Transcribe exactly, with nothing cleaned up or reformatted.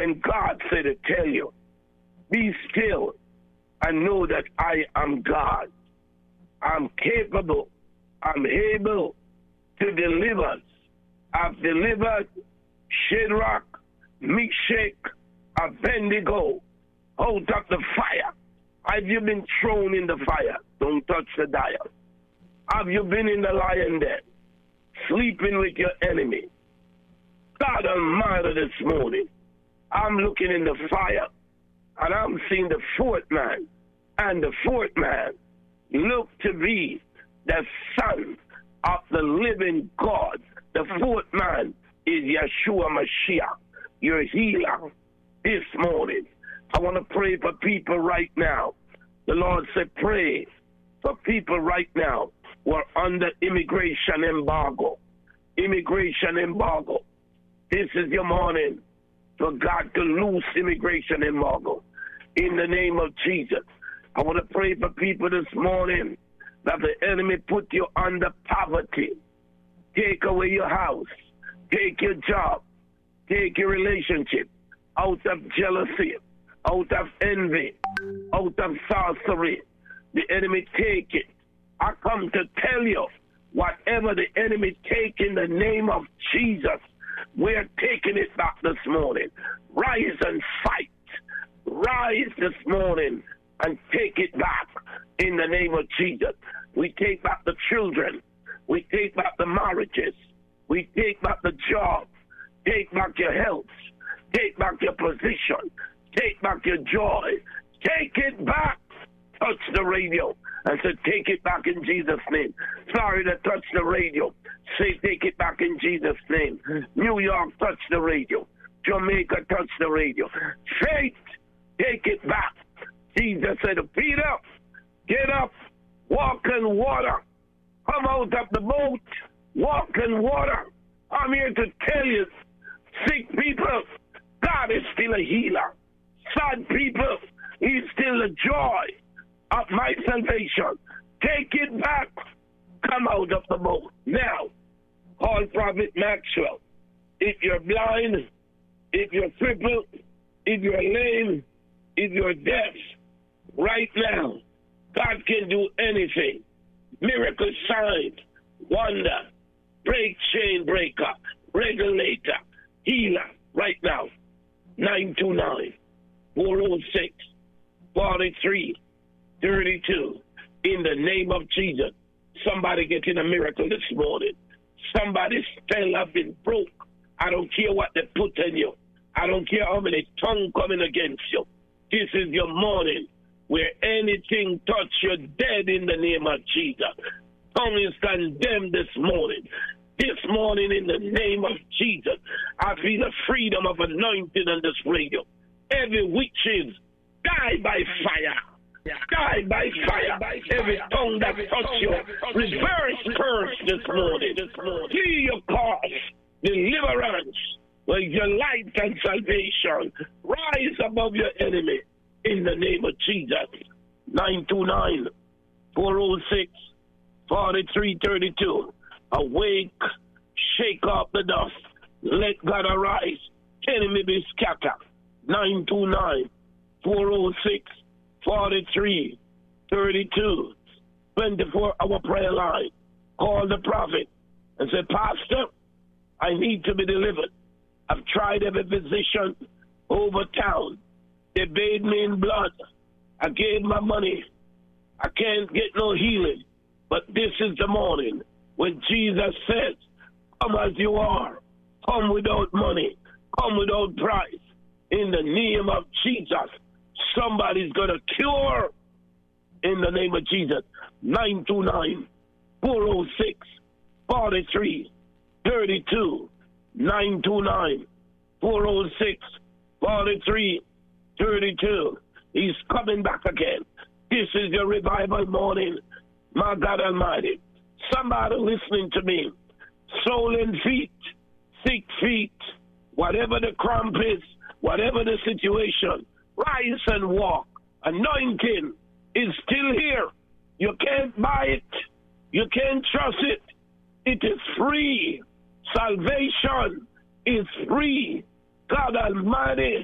when God said to tell you, be still and know that I am God. I'm capable. I'm able to deliver us. I've delivered Shadrach, Meshach, Abednego out of the fire. Have you been thrown in the fire? Don't touch the dial. Have you been in the lion den, sleeping with your enemy? God Almighty, this morning, I'm looking in the fire, and I'm seeing the fourth man, and the fourth man looked to be the Son of the living God. The fourth man is Yeshua Mashiach, your healer. This morning, I want to pray for people right now. The Lord said, pray for people right now who are under immigration embargo. Immigration embargo. This is your morning for God to loose immigration embargo. In the name of Jesus, I want to pray for people this morning that the enemy put you under poverty. Take away your house. Take your job. Take your relationship out of jealousy, out of envy, out of sorcery. The enemy take it. I come to tell you, whatever the enemy take in the name of Jesus, we're taking it back this morning. Rise and fight. Rise this morning and take it back in the name of Jesus. We take back the children. We take back the marriages. We take back the job. Take back your health. Take back your position. Take back your joy. Take it back. Touch the radio and say, take it back in Jesus' name. Sorry to touch the radio. Say, take it back in Jesus' name. New York, touch the radio. Jamaica, touch the radio. Faith, take it back. Jesus said to Peter, get up, walk in water. Come out of the boat, walk in water. I'm here to tell you, sick people, God is still a healer. Sad people, He's still the joy of my salvation. Take it back. Come out of the boat. Now, call Prophet Maxwell. If you're blind, if you're crippled, if you're lame, if you're deaf, right now, God can do anything. Miracle, sign, wonder, break chain breaker, regulator, healer, right now. nine two nine, four oh six, four three, three two. In the name of Jesus, somebody getting a miracle this morning. Somebody still have been broke. I don't care what they put in you. I don't care how many tongues coming against you. This is your morning where anything touch you dead in the name of Jesus. Tongue is condemned this morning. This morning in the name of Jesus, I feel the freedom of anointing on this radio. Every witches die by fire. Die by fire. Every tongue that touch you, reverse curse this morning. Hear your cause, deliverance, with your light and salvation. Rise above your enemy in the name of Jesus. nine two nine, four oh six, four three three two. Awake, shake off the dust, let God arise, enemy be scattered. nine two nine, four oh six, four three three two. twenty-four hour prayer line. Call the prophet and say, Pastor, I need to be delivered. I've tried every physician over town. They bathed me in blood. I gave my money. I can't get no healing. But this is the morning when Jesus says, come as you are. Come without money. Come without price. In the name of Jesus, somebody's going to cure. In the name of Jesus. nine two nine, four oh six, four three three two. nine two nine, four oh six, four three three two. He's coming back again. This is your revival morning. My God Almighty. Somebody listening to me. Soul and feet, sick feet, whatever the cramp is, whatever the situation, rise and walk. Anointing is still here. You can't buy it. You can't trust it. It is free. Salvation is free. God Almighty